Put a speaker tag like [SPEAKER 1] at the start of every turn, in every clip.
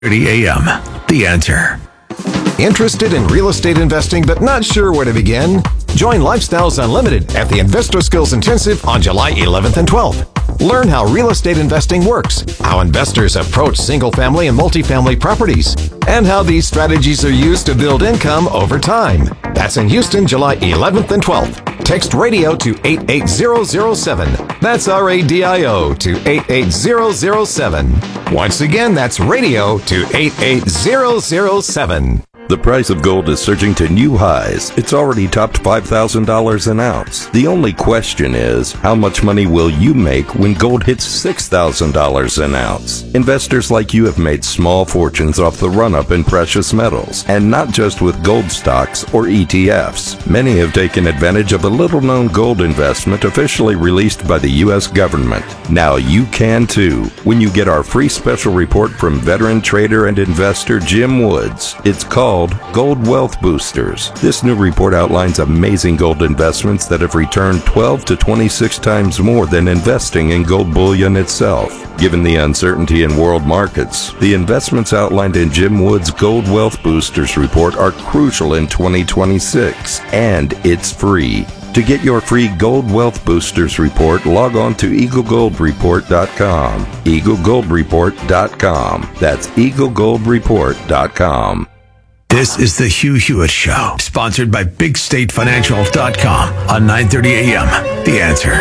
[SPEAKER 1] 9:30 a.m. The Answer.
[SPEAKER 2] Interested in real estate investing but not sure where to begin? Join Lifestyles Unlimited at the Investor Skills Intensive on July 11th and 12th. Learn how real estate investing works, how investors approach single-family and multifamily properties, and how these strategies are used to build income over time. That's in Houston, July 11th and 12th. Text radio to 88007. That's RADIO to 88007. Once again, that's radio to 88007.
[SPEAKER 3] The price of gold is surging to new highs. It's already topped $5,000 an ounce. The only question is, how much money will you make when gold hits $6,000 an ounce? Investors like you have made small fortunes off the run-up in precious metals, and not just with gold stocks or ETFs. Many have taken advantage of a little-known gold investment officially released by the U.S. government. Now you can too, when you get our free special report from veteran trader and investor Jim Woods. It's called Gold Wealth Boosters. This new report outlines amazing gold investments that have returned 12 to 26 times more than investing in gold bullion itself. Given the uncertainty in world markets, the investments outlined in Jim Wood's Gold Wealth Boosters report are crucial in 2026, and it's free. To get your free Gold Wealth Boosters report, log on to EagleGoldReport.com. EagleGoldReport.com. That's EagleGoldReport.com.
[SPEAKER 1] This is the Hugh Hewitt Show, sponsored by BigStateFinancial.com on 9:30 a.m. The Answer.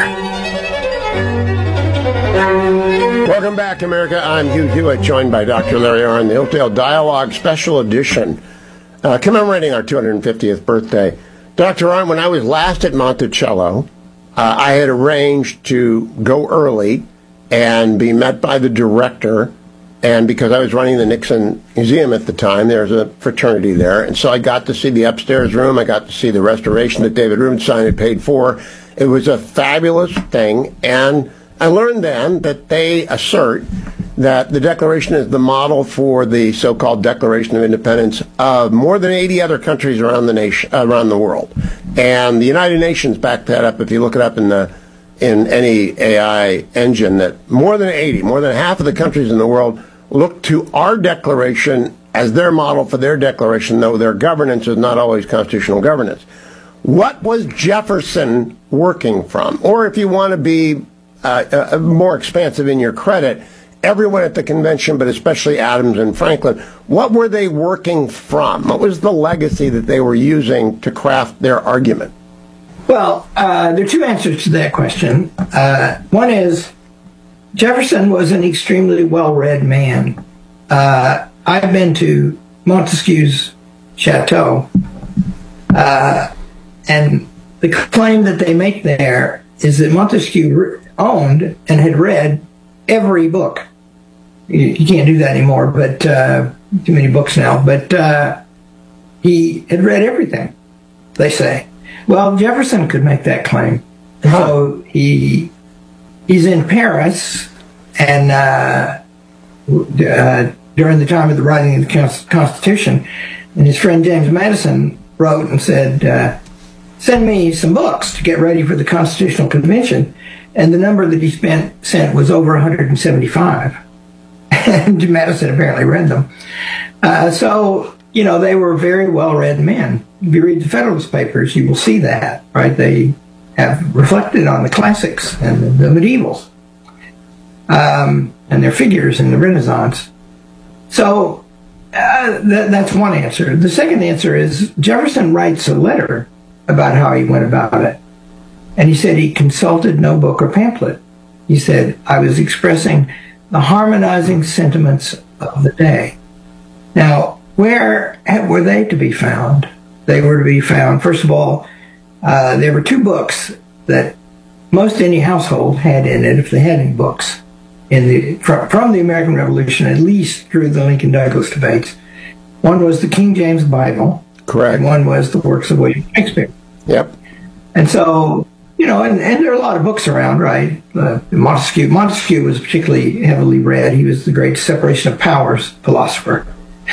[SPEAKER 4] Welcome back, America. I'm Hugh Hewitt, joined by Dr. Larry Arnn, the Oakdale Dialogue Special Edition, commemorating our 250th birthday. Dr. Arnn, when I was last at Monticello, I had arranged to go early and be met by the director. And because I was running the Nixon Museum at the time, there's a fraternity there. And so I got to see the upstairs room. I got to see the restoration that David Rubenstein had paid for. It was a fabulous thing. And I learned then that they assert that the Declaration is the model for the so-called Declaration of Independence of more than 80 other countries around the nation, around the world. And the United Nations backed that up. If you look it up in any AI engine, that more than half of the countries in the world look to our declaration as their model for their declaration, though their governance is not always constitutional governance. What was Jefferson working from? Or if you want to be more expansive in your credit, everyone at the convention, but especially Adams and Franklin, what were they working from? What was the legacy that they were using to craft their argument?
[SPEAKER 5] Well, there are two answers to that question. One is Jefferson was an extremely well-read man. I've been to Montesquieu's chateau, and the claim that they make there is that Montesquieu owned and had read every book. You can't do that anymore, but too many books now. But he had read everything, they say. Well, Jefferson could make that claim. So he's in Paris, and during the time of the writing of the Constitution, and his friend James Madison wrote and said, send me some books to get ready for the Constitutional Convention. And the number that he sent was over 175. And Madison apparently read them. So, they were very well-read men. If you read the Federalist Papers, you will see that, right? They have reflected on the classics and the medievals, and their figures in the Renaissance. So that's one answer. The second answer is Jefferson writes a letter about how he went about it. And he said he consulted no book or pamphlet. He said, I was expressing the harmonizing sentiments of the day. Now, where were they to be found? They were to be found, first of all, there were two books that most any household had in it, if they had any books, from the American Revolution, at least through the Lincoln-Douglas debates. One was the King James Bible.
[SPEAKER 4] Correct.
[SPEAKER 5] And one was the works of William Shakespeare.
[SPEAKER 4] Yep.
[SPEAKER 5] And so, and there are a lot of books around, right? Montesquieu was particularly heavily read. He was the great separation of powers philosopher.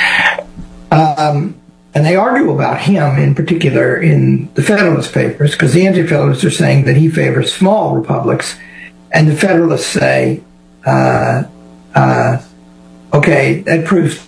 [SPEAKER 5] And they argue about him in particular in the Federalist Papers, because the Anti-Federalists are saying that he favors small republics, and the Federalists say, okay, that proves